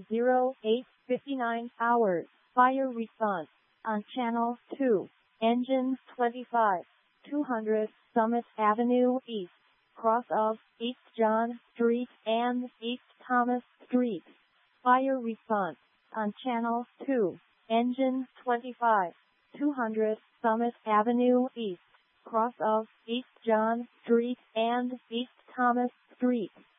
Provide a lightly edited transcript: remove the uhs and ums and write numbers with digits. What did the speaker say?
08:59 hours. Fire response on Channel 2. Engine 25, 200 Summit Avenue East, cross of East John Street and East Thomas Street. Fire response on Channel 2. Engine 25, 200 Summit Avenue East, cross of East John Street and East Thomas Street.